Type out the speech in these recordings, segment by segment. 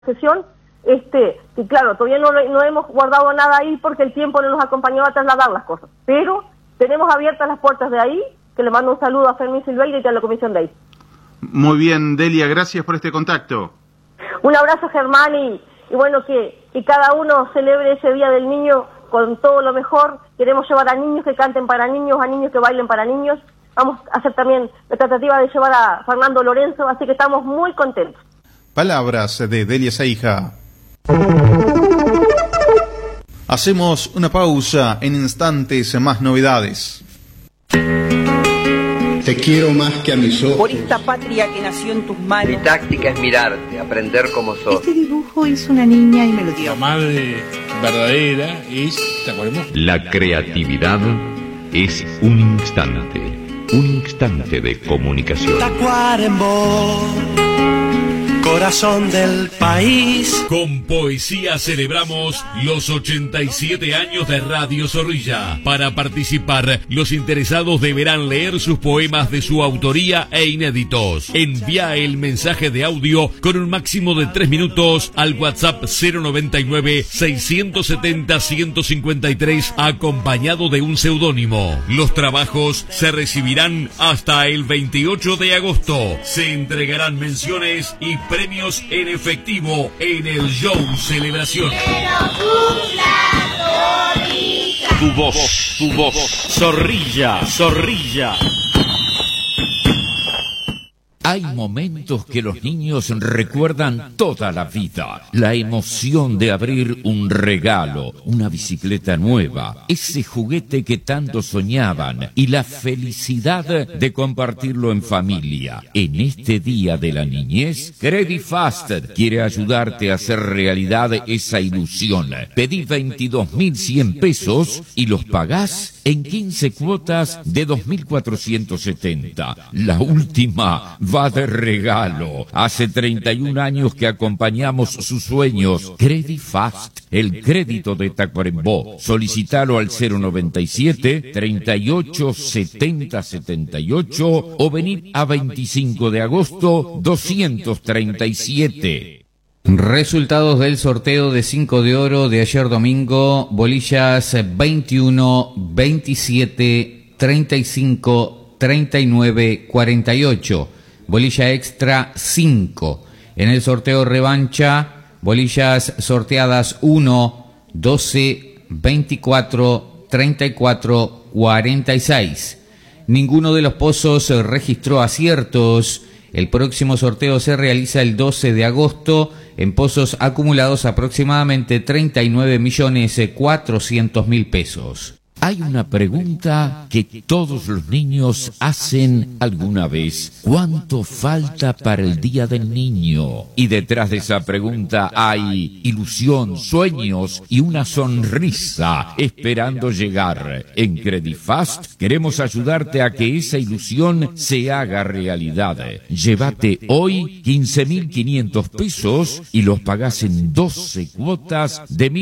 sesión, y claro, todavía no hemos guardado nada ahí porque el tiempo no nos acompañó a trasladar las cosas, pero tenemos abiertas las puertas de ahí, que le mando un saludo a Fermín Silveira y a la comisión de ahí. Muy bien, Delia, gracias por este contacto. Un abrazo, Germán, y bueno, que cada uno celebre ese Día del Niño con todo lo mejor. Queremos llevar a niños que canten para niños, a niños que bailen para niños. Vamos a hacer también la tratativa de llevar a Fernando Lorenzo, así que estamos muy contentos. Palabras de Delia Seija. Hacemos una pausa, en instantes más novedades. Te quiero más que a mis ojos. Por esta patria que nació en tus manos. Mi táctica es mirarte, aprender como sos. Este dibujo es una niña y me lo dio. La madre verdadera es Tacuarembó. La creatividad es un instante de comunicación. Tacuarembó, corazón del país. Con poesía celebramos los 87 años de Radio Zorrilla. Para participar, los interesados deberán leer sus poemas de su autoría e inéditos. Envía el mensaje de audio con un máximo de 3 minutos al WhatsApp 099-670-153 acompañado de un seudónimo. Los trabajos se recibirán hasta el 28 de agosto. Se entregarán menciones y premios en efectivo en el show Celebración. Tu voz. Zorrilla. Hay momentos que los niños recuerdan toda la vida. La emoción de abrir un regalo, una bicicleta nueva, ese juguete que tanto soñaban y la felicidad de compartirlo en familia. En este Día de la Niñez, Credifast quiere ayudarte a hacer realidad esa ilusión. Pedí 22.100 pesos y los pagás en 15 cuotas de 2.470. La última va de regalo. Hace 31 años que acompañamos sus sueños. Credifast, el crédito de Tacuarembó. Solicitalo al 097 38 70 78 o venid a 25 de agosto 237. Resultados del sorteo de 5 de oro de ayer domingo: bolillas 21, 27, 35, 39, 48. Bolilla extra 5. En el sorteo revancha, bolillas sorteadas 1, 12, 24, 34, 46. Ninguno de los pozos registró aciertos. El próximo sorteo se realiza el 12 de agosto. En pozos acumulados aproximadamente 39.400.000 pesos. Hay una pregunta que todos los niños hacen alguna vez. ¿Cuánto falta para el Día del Niño? Y detrás de esa pregunta hay ilusión, sueños y una sonrisa esperando llegar. En Credifast queremos ayudarte a que esa ilusión se haga realidad. Llévate hoy 15.500 pesos y los pagás en 12 cuotas de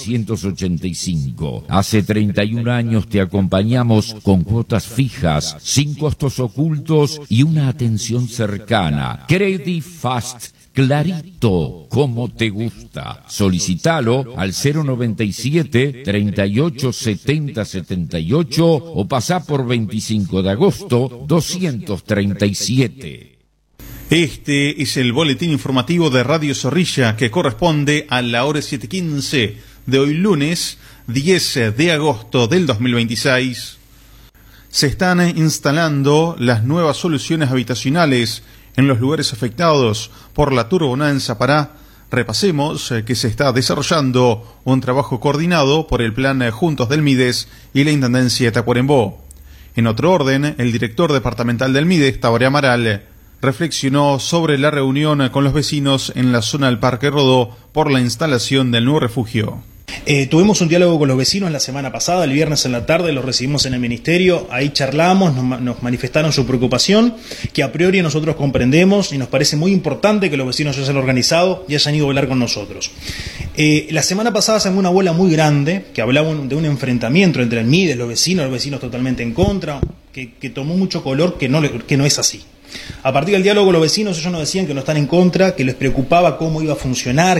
1985. Hace 31 años te acompañamos con cuotas fijas, sin costos ocultos y una atención cercana. Credifast, clarito, como te gusta. Solicitalo al 097 38 70 78 o pasá por 25 de agosto 237. Este es el boletín informativo de Radio Zorrilla, que corresponde a la hora 7:15 de hoy lunes 10 de agosto del 2026. Se están instalando las nuevas soluciones habitacionales en los lugares afectados por la turbonanza Pará. Repasemos que se está desarrollando un trabajo coordinado por el Plan Juntos del Mides y la Intendencia de Tacuarembó. En otro orden, el director departamental del Mides, Tabaré Amaral, reflexionó sobre la reunión con los vecinos en la zona del Parque Rodó por la instalación del nuevo refugio. Tuvimos un diálogo con los vecinos la semana pasada, el viernes en la tarde, los recibimos en el ministerio, ahí charlamos, nos manifestaron su preocupación, que a priori nosotros comprendemos y nos parece muy importante que los vecinos se hayan organizado y hayan ido a hablar con nosotros. La semana pasada se armó una bola muy grande, que hablaba de un enfrentamiento entre el MIDES, los vecinos totalmente en contra, que tomó mucho color, que no es así. A partir del diálogo con los vecinos, ellos nos decían que no están en contra, que les preocupaba cómo iba a funcionar,